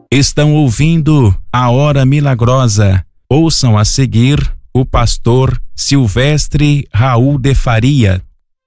Estão ouvindo a Hora Milagrosa. Ouçam a seguir o pastor Silvestre Raul de Faria.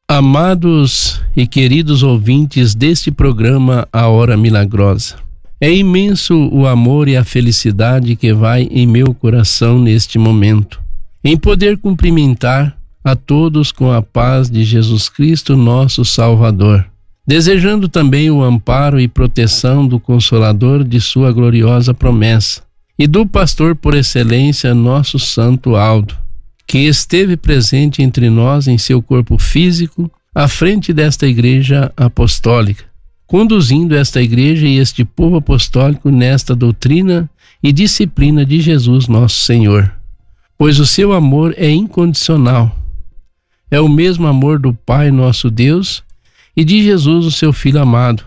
Amados e queridos ouvintes deste programa A Hora Milagrosa, é imenso o amor e a felicidade que vai em meu coração neste momento, em poder cumprimentar a todos com a paz de Jesus Cristo, nosso Salvador, desejando também o amparo e proteção do Consolador de sua gloriosa promessa e do pastor por excelência, nosso Santo Aldo, que esteve presente entre nós em seu corpo físico, à frente desta igreja apostólica, conduzindo esta igreja e este povo apostólico nesta doutrina e disciplina de Jesus nosso Senhor, pois o seu amor é incondicional. É o mesmo amor do Pai nosso Deus e de Jesus, o seu Filho amado.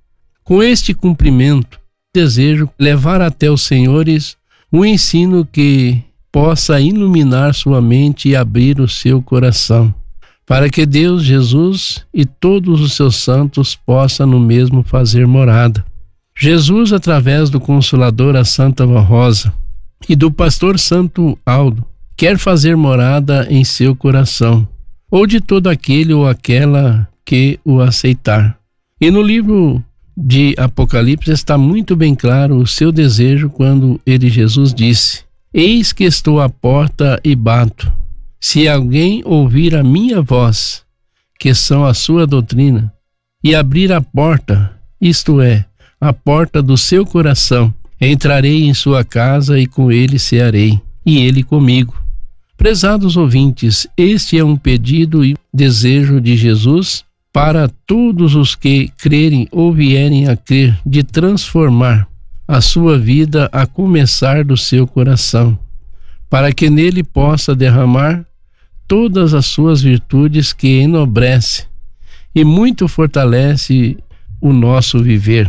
Com este cumprimento, desejo levar até os senhores um ensino que possa iluminar sua mente e abrir o seu coração, para que Deus, Jesus e todos os seus santos possam no mesmo fazer morada. Jesus, através do Consolador, a Santa Rosa, e do pastor Santo Aldo, quer fazer morada em seu coração, ou de todo aquele ou aquela que o aceitar. E no livro de Apocalipse está muito bem claro o seu desejo quando ele, Jesus, disse: Eis que estou à porta e bato. Se alguém ouvir a minha voz, que são a sua doutrina, e abrir a porta, isto é, a porta do seu coração, entrarei em sua casa e com ele cearei, e ele comigo. Prezados ouvintes, este é um pedido e desejo de Jesus para todos os que crerem ou vierem a crer, de transformar a sua vida a começar do seu coração, para que nele possa derramar todas as suas virtudes que enobrece e muito fortalece o nosso viver.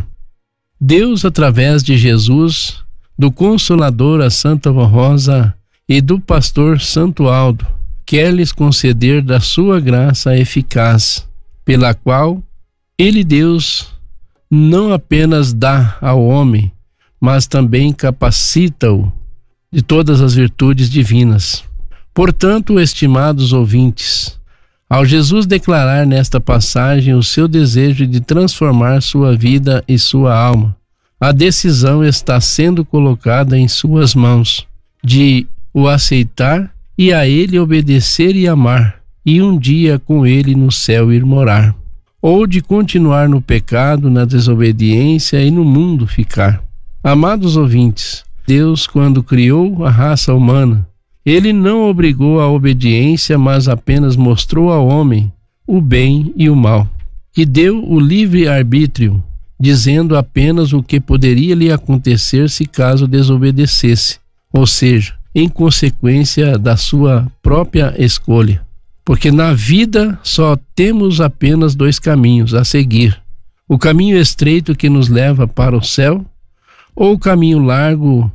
Deus, através de Jesus, do Consolador, a Santa Rosa, e do pastor Santo Aldo, quer lhes conceder da sua graça eficaz, pela qual ele, Deus, não apenas dá ao homem, mas também capacita-o de todas as virtudes divinas. Portanto, estimados ouvintes, ao Jesus declarar nesta passagem o seu desejo de transformar sua vida e sua alma, a decisão está sendo colocada em suas mãos, de o aceitar e a ele obedecer e amar, e um dia com ele no céu ir morar, ou de continuar no pecado, na desobediência e no mundo ficar. Amados ouvintes, Deus, quando criou a raça humana, ele não obrigou a obediência, mas apenas mostrou ao homem o bem e o mal, e deu o livre arbítrio, dizendo apenas o que poderia lhe acontecer se caso desobedecesse, ou seja, em consequência da sua própria escolha. Porque na vida só temos apenas dois caminhos a seguir: o caminho estreito que nos leva para o céu, ou o caminho largo,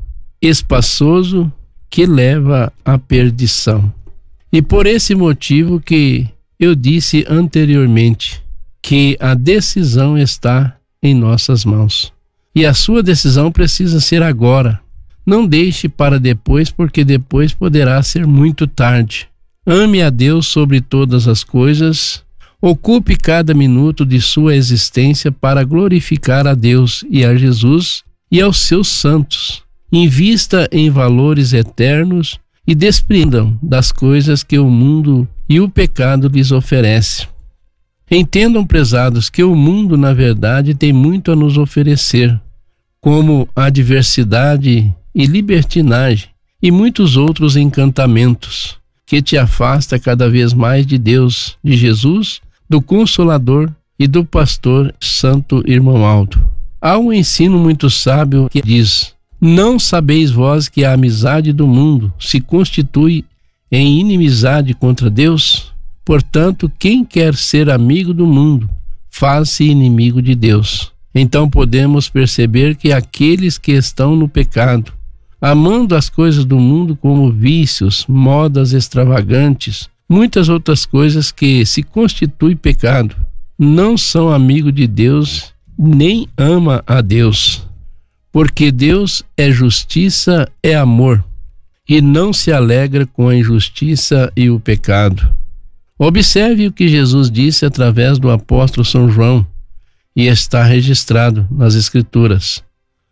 espaçoso, que leva à perdição. E por esse motivo que eu disse anteriormente, que a decisão está em nossas mãos. E a sua decisão precisa ser agora. Não deixe para depois, porque depois poderá ser muito tarde. Ame a Deus sobre todas as coisas. Ocupe cada minuto de sua existência para glorificar a Deus e a Jesus e aos seus santos. Invista em valores eternos e desprendam das coisas que o mundo e o pecado lhes oferece. Entendam, prezados, que o mundo, na verdade, tem muito a nos oferecer, como a diversidade e libertinagem e muitos outros encantamentos, que te afasta cada vez mais de Deus, de Jesus, do Consolador e do pastor Santo Irmão Aldo. Há um ensino muito sábio que diz: não sabeis vós que a amizade do mundo se constitui em inimizade contra Deus? Portanto, quem quer ser amigo do mundo, faz-se inimigo de Deus. Então podemos perceber que aqueles que estão no pecado, amando as coisas do mundo como vícios, modas extravagantes, muitas outras coisas que se constituem pecado, não são amigos de Deus, nem ama a Deus. porque Deus é justiça, é amor, e não se alegra com a injustiça e o pecado. Observe o que Jesus disse através do apóstolo São João, e está registrado nas Escrituras.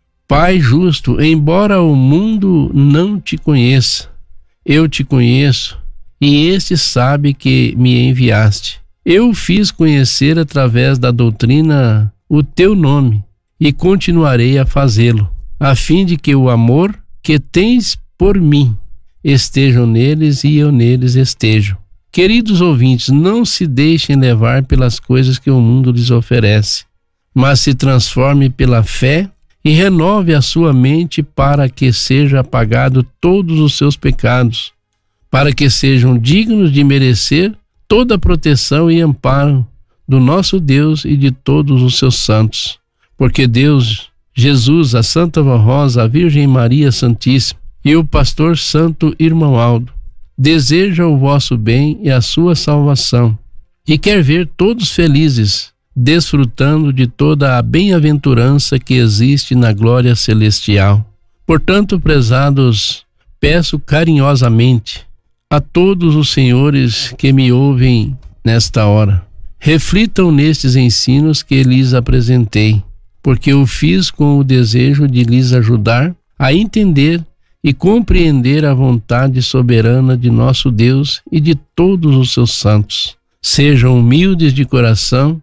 Pai justo, embora o mundo não te conheça, eu te conheço, e este sabe que me enviaste. Eu o fiz conhecer através da doutrina o teu nome, e continuarei a fazê-lo, a fim de que o amor que tens por mim estejam neles e eu neles estejo. Queridos ouvintes, não se deixem levar pelas coisas que o mundo lhes oferece, mas se transforme pela fé e renove a sua mente para que seja apagado todos os seus pecados, para que sejam dignos de merecer toda a proteção e amparo do nosso Deus e de todos os seus santos. Porque Deus, Jesus, a Santa Vó Rosa, a Virgem Maria Santíssima e o pastor Santo Irmão Aldo deseja o vosso bem e a sua salvação, e quer ver todos felizes, desfrutando de toda a bem-aventurança que existe na glória celestial. Portanto, prezados, peço carinhosamente a todos os senhores que me ouvem nesta hora, reflitam nestes ensinos que lhes apresentei, porque eu fiz com o desejo de lhes ajudar a entender e compreender a vontade soberana de nosso Deus e de todos os seus santos. Sejam humildes de coração,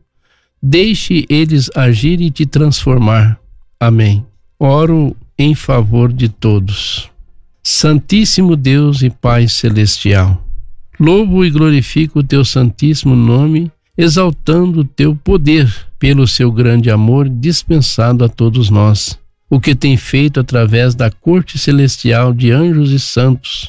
deixe eles agir e te transformar. Amém. Oro em favor de todos. Santíssimo Deus e Pai Celestial, louvo e glorifico o teu santíssimo nome, exaltando o teu poder pelo seu grande amor dispensado a todos nós, o que tem feito através da corte celestial de anjos e santos,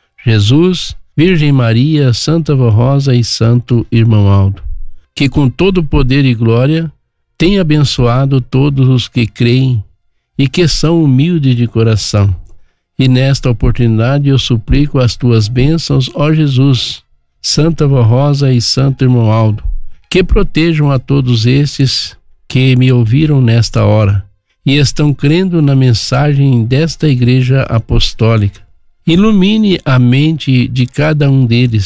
Jesus, Virgem Maria, Santa Vó Rosa e Santo Irmão Aldo, que com todo poder e glória tem abençoado todos os que creem e que são humildes de coração. E nesta oportunidade eu suplico as tuas bênçãos, ó Jesus, Santa Vó Rosa e Santo Irmão Aldo, que protejam a todos estes que me ouviram nesta hora e estão crendo na mensagem desta Igreja Apostólica. Ilumine a mente de cada um deles